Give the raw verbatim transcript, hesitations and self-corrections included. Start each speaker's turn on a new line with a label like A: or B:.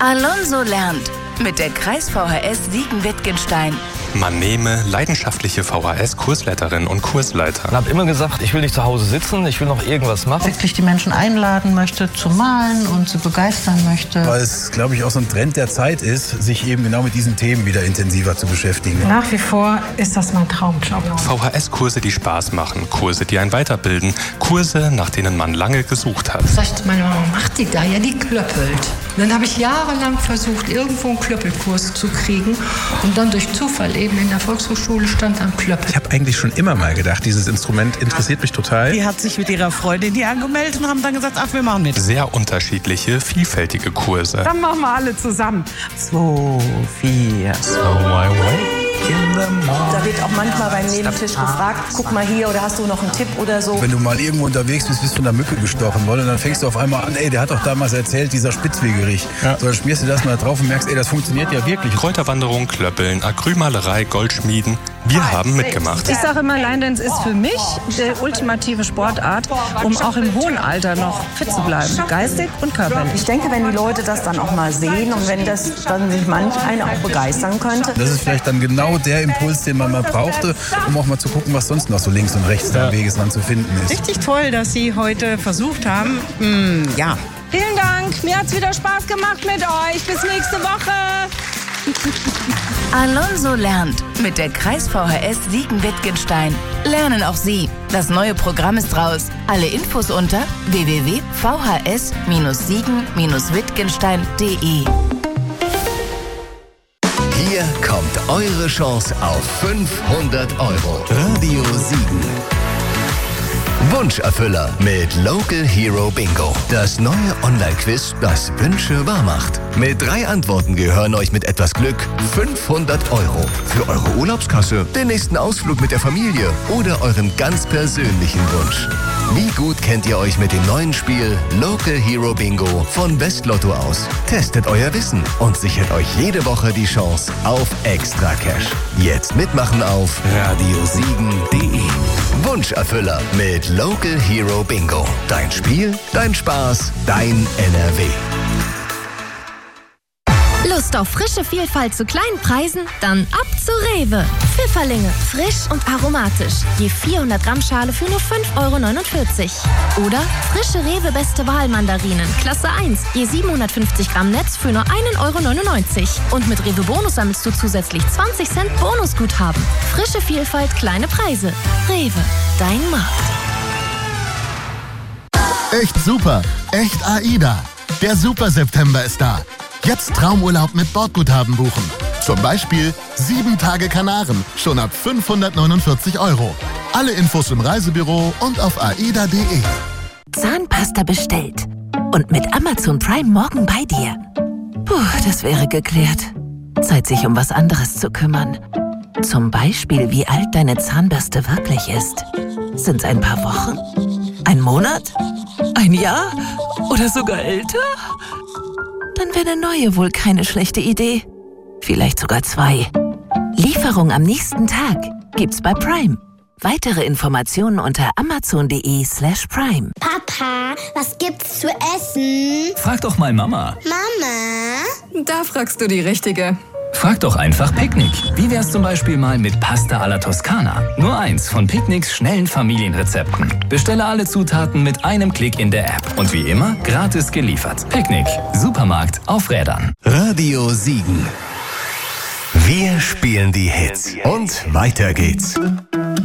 A: Alonso lernt mit der Kreis-V H S Siegen-Wittgenstein.
B: Man nehme leidenschaftliche V H S-Kursleiterinnen und Kursleiter.
C: Ich habe immer gesagt, ich will nicht zu Hause sitzen, ich will noch irgendwas machen.
D: Wirklich die Menschen einladen möchte zu malen und sie begeistern möchte.
E: Weil es, glaube ich, auch so ein Trend der Zeit ist, sich eben genau mit diesen Themen wieder intensiver zu beschäftigen.
F: Nach wie vor ist das mein Traumjob.
B: V H S-Kurse, die Spaß machen, Kurse, die einen weiterbilden, Kurse, nach denen man lange gesucht hat.
F: Sagt meine Mama, macht die da? Ja, die klöppelt. Und dann habe ich jahrelang versucht, irgendwo einen Klöppelkurs zu kriegen und dann durch Zufall eben in der Volkshochschule stand am Klöppel.
E: Ich habe eigentlich schon immer mal gedacht, dieses Instrument interessiert mich total.
D: Die hat sich mit ihrer Freundin hier angemeldet und haben dann gesagt, ach, wir machen mit.
B: Sehr unterschiedliche, vielfältige Kurse.
F: Dann machen wir alle zusammen.
D: Zwei, vier.
B: So my way.
G: Da wird auch manchmal beim Nebentisch gefragt, guck mal hier, oder hast du noch einen Tipp oder so.
E: Wenn du mal irgendwo unterwegs bist, bist du von der Mücke gestochen worden und dann fängst du auf einmal an, ey, der hat doch damals erzählt, dieser Spitzwegerich. Ja. So, dann schmierst du das mal drauf und merkst, ey, das funktioniert ja wirklich.
B: Kräuterwanderung, Klöppeln, Acrylmalerei, Goldschmieden. Wir haben mitgemacht.
F: Ich sage immer, Line Dance ist für mich die ultimative Sportart, um auch im hohen Alter noch fit zu bleiben. Geistig und körperlich.
G: Ich denke, wenn die Leute das dann auch mal sehen und wenn das dann sich manch einer auch begeistern könnte.
E: Das ist vielleicht dann genau der Impuls, den man mal brauchte, um auch mal zu gucken, was sonst noch so links und rechts da am Wegesrand zu finden ist.
D: Richtig toll, dass Sie heute versucht haben. Mm, ja.
F: Vielen Dank. Mir hat's wieder Spaß gemacht mit euch. Bis nächste Woche.
A: Alonso lernt mit der Kreis-V H S Siegen-Wittgenstein. Lernen auch Sie. Das neue Programm ist raus. Alle Infos unter w w w punkt v h s siegen wittgenstein punkt d e.
H: Hier kommt eure Chance auf fünfhundert Euro. Radio Siegen. Wunscherfüller mit Local Hero Bingo. Das neue Online-Quiz, das Wünsche wahr macht. Mit drei Antworten gehören euch mit etwas Glück fünfhundert Euro. Für eure Urlaubskasse, den nächsten Ausflug mit der Familie oder euren ganz persönlichen Wunsch. Wie gut kennt ihr euch mit dem neuen Spiel Local Hero Bingo von Westlotto aus? Testet euer Wissen und sichert euch jede Woche die Chance auf Extra Cash. Jetzt mitmachen auf radiosiegen punkt d e. Wunscherfüller mit Local Hero Bingo. Dein Spiel, dein Spaß, dein N R W.
I: Lust auf frische Vielfalt zu kleinen Preisen? Dann ab zu Rewe. Pfifferlinge, frisch und aromatisch. Je vierhundert Gramm Schale für nur fünf Euro neunundvierzig. Oder frische Rewe Beste Wahl Mandarinen, Klasse eins. Je siebenhundertfünfzig Gramm Netz für nur ein Euro neunundneunzig. Und mit Rewe Bonus sammelst du zusätzlich zwanzig Cent Bonusguthaben. Frische Vielfalt, kleine Preise. Rewe, dein Markt.
J: Echt super, echt AIDA. Der Super September ist da. Jetzt Traumurlaub mit Bordguthaben buchen. Zum Beispiel sieben Tage Kanaren, schon ab fünfhundertneunundvierzig Euro. Alle Infos im Reisebüro und auf aida punkt d e.
A: Zahnpasta bestellt. Und mit Amazon Prime morgen bei dir. Puh, das wäre geklärt. Zeit, sich um was anderes zu kümmern. Zum Beispiel, wie alt deine Zahnbürste wirklich ist. Sind's ein paar Wochen? Ein Monat? Ein Jahr? Oder sogar älter? Dann wäre eine neue wohl keine schlechte Idee. Vielleicht sogar zwei. Lieferung am nächsten Tag gibt's bei Prime. Weitere Informationen unter amazon punkt de slash prime.
K: Papa, was gibt's zu essen?
L: Frag doch mal Mama.
K: Mama?
M: Da fragst du die Richtige.
L: Frag doch einfach Picknick. Wie wär's zum Beispiel mal mit Pasta alla Toskana? Nur eins von Picknicks schnellen Familienrezepten. Bestelle alle Zutaten mit einem Klick in der App. Und wie immer, gratis geliefert. Picknick. Supermarkt auf Rädern.
H: Radio Siegen. Wir spielen die Hits. Und weiter geht's.